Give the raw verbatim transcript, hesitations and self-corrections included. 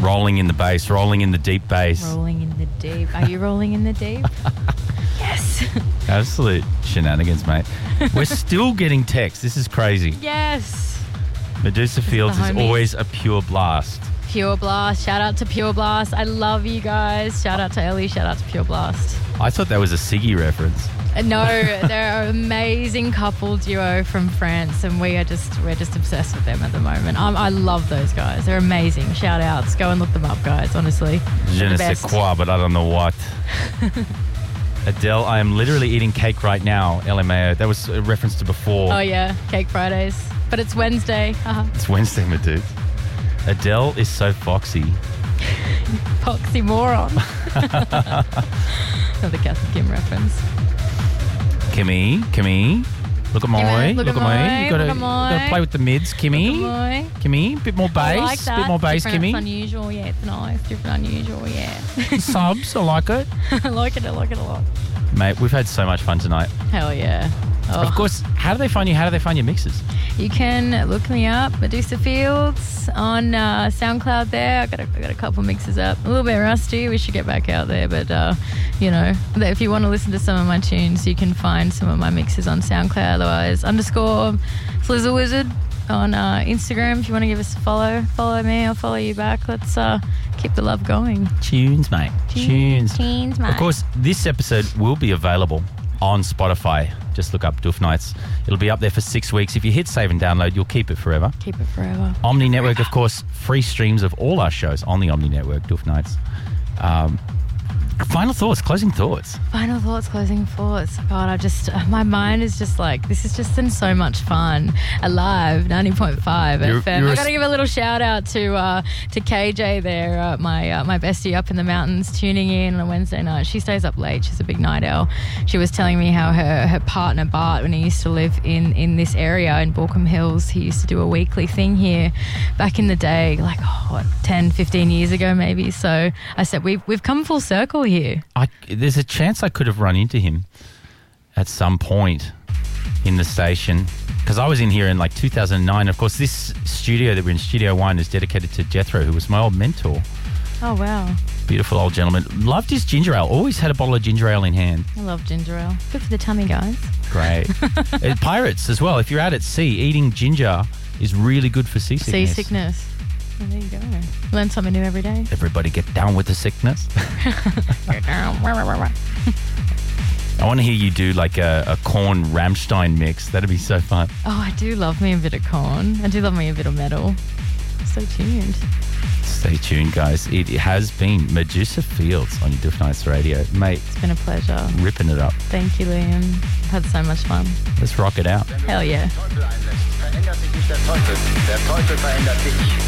Rolling in the bass, rolling in the deep bass. Rolling in the deep. Are you rolling in the deep? Yes. Absolute shenanigans, mate. We're still getting texts. This is crazy. Yes. Medusa Fields is always a pure blast. Pure Blast. Shout out to Pure Blast. I love you guys. Shout out to Ellie. Shout out to Pure Blast. I thought that was a Siggy reference. Uh, No, they're an amazing couple duo from France, and we are just we're just obsessed with them at the moment. Um, I love those guys. They're amazing. Shout outs. Go and look them up, guys. Honestly, Je ne sais quoi, but I don't know what. Adele, I am literally eating cake right now. L M A O. That was a reference to before. Oh yeah, Cake Fridays. But it's Wednesday. Uh-huh. It's Wednesday, my dude. Adele is so foxy. Foxy moron. Another Kath and Kim reference. Kimmy, Kimmy, look at my, look look at at me. my, You gotta, look at my. you gotta play with the mids, Kimmy. Look at my. Kimmy, bit more bass, I like that. bit more bass, Different, Kimmy. It's unusual, yeah. It's nice. Different, unusual, yeah. Subs, I like it. I like it. I like it a lot. Mate, we've had so much fun tonight. Hell yeah. Oh. Of course, how do they find you? How do they find your mixes? You can look me up, Medusa Fields, on uh, SoundCloud there. I got, a, I got a couple mixes up. A little bit rusty. We should get back out there. But, uh, you know, if you want to listen to some of my tunes, you can find some of my mixes on SoundCloud. Otherwise, underscore Flizzle Wizard on uh, Instagram. If you want to give us a follow, follow me. I'll follow you back. Let's uh, keep the love going. Tunes, mate. Tunes. Tunes, mate. Of course, this episode will be available on Spotify. Just look up Doof Nights. It'll be up there for six weeks. If you hit save and download, you'll keep it forever. Keep it forever. Omni Network, of course, free streams of all our shows on the Omni Network, Doof Nights. Um, final thoughts, closing thoughts. Final thoughts, closing thoughts. God, I just, my mind is just like, this has just been so much fun. Alive, ninety point five You're- F M. you're I a- got to give a little shout out to uh, to K J there, uh, my uh, my bestie up in the mountains, tuning in on a Wednesday night. She stays up late. She's a big night owl. She was telling me how her, her partner, Bart, when he used to live in, in this area in Baulkham Hills, he used to do a weekly thing here back in the day, like, oh, what, ten, fifteen years ago maybe. So I said, we've, we've come full circle here. I, there's a chance I could have run into him at some point in the station, because I was in here in like two thousand nine. Of course, this studio that we're in, Studio One, is dedicated to Jethro, who was my old mentor. Oh, wow. Beautiful old gentleman. Loved his ginger ale. Always had a bottle of ginger ale in hand. I love ginger ale. Good for the tummy, guys. Great. Uh, Pirates as well. If you're out at sea, eating ginger is really good for seasickness. Seasickness. Well, there you go. Learn something new every day. Everybody get down with the sickness. I want to hear you do like a, a Korn Rammstein mix. That'd be so fun. Oh, I do love me a bit of corn. I do love me a bit of metal. Stay tuned. Stay tuned, guys. It has been Medusa Fields on your Doof Nights Radio. Mate, It's been a pleasure. ripping it up. Thank you, Liam. I've had so much fun. Let's rock it out. Hell yeah. Teufel einlässt, verändert sich nicht der Teufel. Der Teufel verändert dich.